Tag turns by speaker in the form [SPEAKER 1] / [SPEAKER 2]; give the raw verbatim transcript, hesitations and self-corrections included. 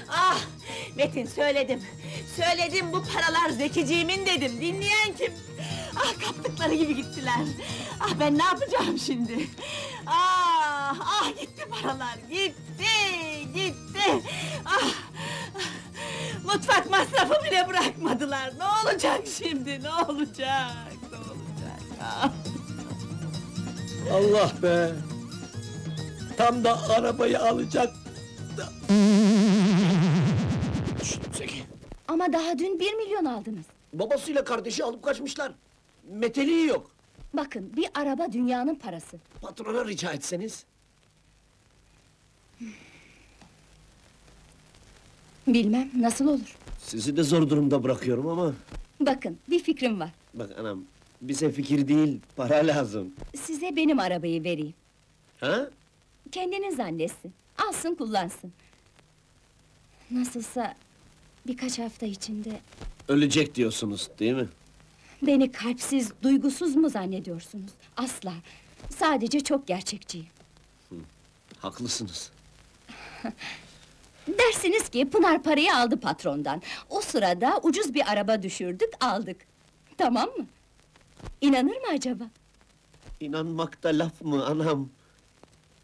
[SPEAKER 1] Ah! Metin, söyledim! Söyledim, bu paralar Zekiciğimin dedim, dinleyen kim? Ah, kaptıkları gibi gittiler! Ah, ben ne yapacağım şimdi? Ah, ah, gitti paralar, gitti, gitti! Ah! Mutfak masrafı bile bırakmadılar, ne olacak şimdi, ne olacak, ne olacak? Ah!
[SPEAKER 2] Allah be! Tam da arabayı alacak. Şşt, Zeki!
[SPEAKER 3] Ama daha dün bir milyon aldınız.
[SPEAKER 2] Babasıyla kardeşi alıp kaçmışlar. Meteliği yok.
[SPEAKER 3] Bakın, bir araba dünyanın parası.
[SPEAKER 2] Patrona rica etseniz.
[SPEAKER 3] Bilmem, nasıl olur?
[SPEAKER 2] Sizi de zor durumda bırakıyorum ama...
[SPEAKER 3] Bakın, bir fikrim var.
[SPEAKER 2] Bak anam, bize fikir değil, para lazım.
[SPEAKER 3] Size benim arabayı vereyim.
[SPEAKER 2] Ha?
[SPEAKER 3] Kendiniz zannetsin. Alsın, kullansın. Nasılsa... birkaç hafta içinde...
[SPEAKER 2] Ölecek diyorsunuz, değil mi?
[SPEAKER 3] beni kalpsiz, duygusuz mu zannediyorsunuz? Asla! Sadece çok gerçekçiyim.
[SPEAKER 2] Haklısınız.
[SPEAKER 3] Dersiniz ki, Pınar parayı aldı patrondan. O sırada ucuz bir araba düşürdük, aldık. Tamam mı? İnanır mı acaba?
[SPEAKER 2] İnanmak da laf mı anam?